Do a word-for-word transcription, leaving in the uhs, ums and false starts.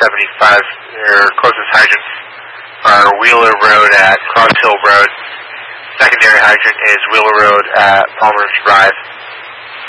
seventy-five. Their closest hydrants are Wheeler Road at Cross Hill Road. Secondary hydrant is Wheeler Road at Palmer's Drive.